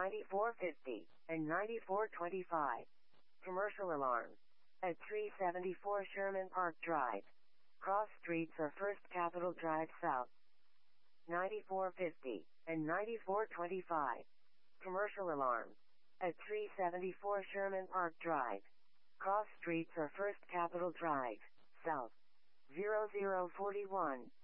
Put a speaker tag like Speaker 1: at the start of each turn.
Speaker 1: 9450, and 9425. Commercial alarms. At 374 Sherman Park Drive. Cross streets are First Capitol Drive South. 9450, and 9425. Commercial alarms. At 374 Sherman Park Drive. Cross streets are First Capitol Drive South. 0041.